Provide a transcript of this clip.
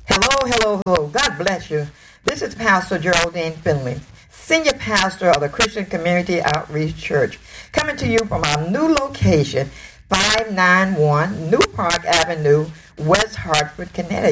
Hello. God bless you. This is Pastor Geraldine Finley, Senior Pastor of the Christian Community Outreach Church, coming to you from our new location, 591 New Park Avenue, West Hartford, Connecticut.